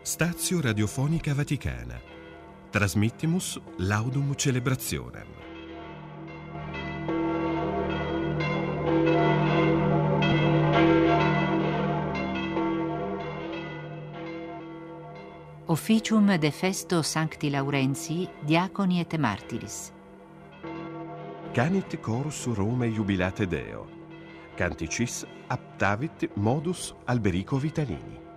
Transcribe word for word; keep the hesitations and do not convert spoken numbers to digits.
Stazio Radiofonica Vaticana. Transmittimus laudum celebrationem. Officium de festo Sancti Laurentii, Diaconi et Martyris. Canit chorus Rome jubilate Deo. Canticis aptavit modus Alberico Vitalini.